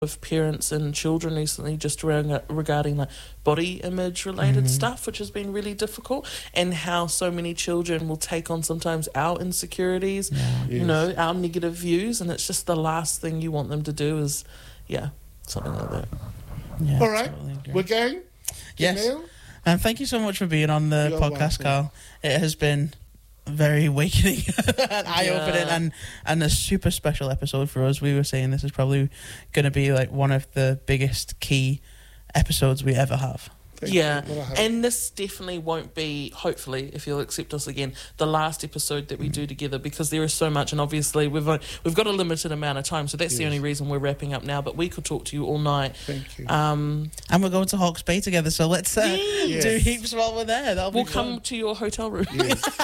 with parents and children recently just regarding like body image related stuff, which has been really difficult, and how so many children will take on sometimes our insecurities, you know, our negative views, and it's just the last thing you want them to do is, something like that. Yeah, all right, we're going. Yes, and thank you so much for being on the podcast, Carl. It has been very awakening and eye-opening and a super special episode for us. We were saying this is probably going to be like one of the biggest key episodes we ever have. And this definitely won't be, hopefully, if you'll accept us again, the last episode that we do together, because there is so much, and obviously we've got a limited amount of time, so that's the only reason we're wrapping up now, but we could talk to you all night. Thank you. And we're going to Hawke's Bay together, so let's do heaps while we're there. We'll come to your hotel room.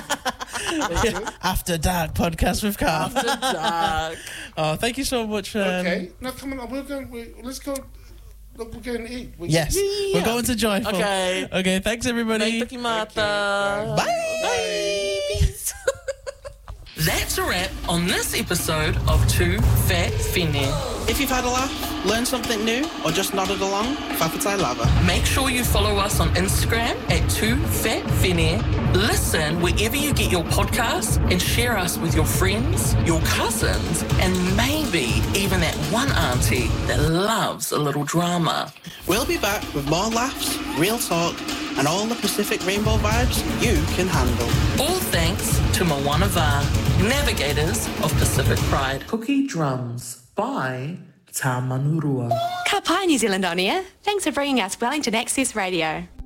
After Dark podcast with Carl. After Dark. Oh, thank you so much. Okay, now come on, let's go. We're going to eat. We're going to Joyful. Okay, thanks everybody. Thank you, Martha. Bye. Peace. That's a wrap on this episode of Two Fat Whene. If you've had a laugh, learned something new, or just nodded along, whakatau lava. Make sure you follow us on Instagram at Two Fat Whene. Listen wherever you get your podcasts and share us with your friends, your cousins, and maybe even that one auntie that loves a little drama. We'll be back with more laughs, real talk, and all the Pacific Rainbow vibes you can handle. All thanks to Moana Va, navigators of Pacific Pride. Cookie Drums by Tā Manurua. Ka pai, New Zealand On Air. Thanks for bringing us Wellington Access Radio.